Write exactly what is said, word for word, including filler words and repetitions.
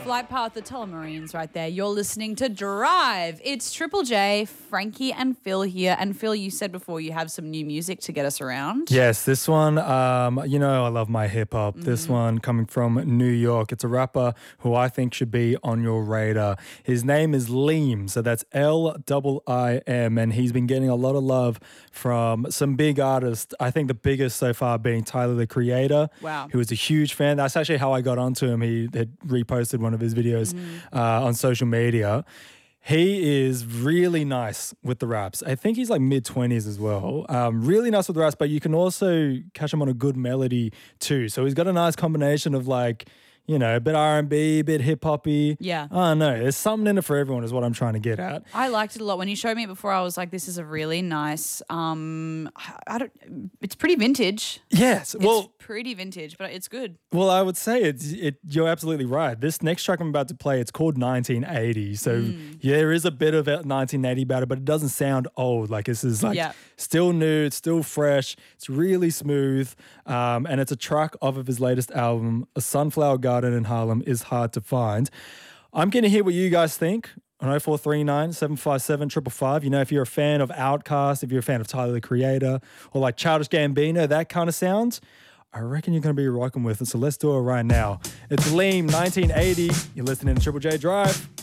flight path, the Tullamarines right there. You're listening to Drive. It's Triple J, Frankie and Phil here. And Phil, you said before you have some new music to get us around. Yes, this one, um, you know I love my hip-hop. Mm-hmm. This one coming from New York. It's a rapper who I think should be on your radar. His name is Liam, so that's L I I M, and he's been getting a lot of love from some big artists. I think the biggest so far being Tyler, the Creator, wow. who is a huge fan. That's actually how I got onto him. He had reposted one of his videos mm-hmm. uh, on social media. He is really nice with the raps. I think he's like mid-twenties as well. Um, really nice with the raps, but you can also catch him on a good melody too. So he's got a nice combination of like, you know, a bit R and B, a bit hip-hoppy. Yeah. I don't know. There's something in it for everyone is what I'm trying to get at. I liked it a lot. When you showed me it before, I was like, this is a really nice, um, I don't, it's pretty vintage. Yes. Well, it's pretty vintage, but it's good. Well, I would say it's, it, you're absolutely right. This next track I'm about to play, it's called nineteen eighty. So mm. yeah, there is a bit of nineteen eighty about it, but it doesn't sound old. Like this is like yeah. still new, it's still fresh. It's really smooth. Um, and it's a track off of his latest album, A Sunflower Garden in Harlem Is Hard to Find. I'm going to hear what you guys think on oh four three nine, seven five seven, five five five. You know, if you're a fan of Outkast, if you're a fan of Tyler, the Creator, or like Childish Gambino, that kind of sound, I reckon you're going to be rocking with it. So let's do it right now. It's Liam, nineteen eighty. You're listening to Triple J Drive.